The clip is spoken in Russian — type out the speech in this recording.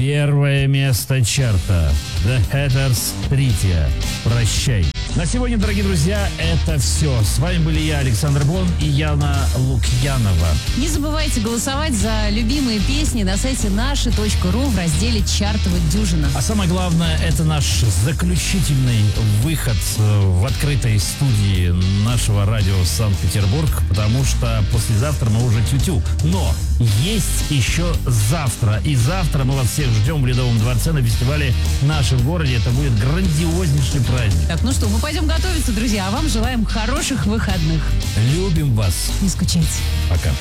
Первое место чарта. The Hatters третье. Прощай. На сегодня, дорогие друзья, это все. С вами были я, Александр Бон и Яна Лукьянова. Не забывайте голосовать за любимые песни на сайте наши.ру в разделе «Чартовая дюжина». А самое главное, это наш заключительный выход в открытой студии нашего радио Санкт-Петербург, потому что послезавтра мы уже тю-тю. Но есть еще завтра. И завтра мы вас всех ждем в Ледовом дворце на фестивале в нашем городе. Это будет грандиознейший праздник. Так, ну что, мы пойдем готовиться, друзья, а вам желаем хороших выходных. Любим вас. Не скучайте. Пока.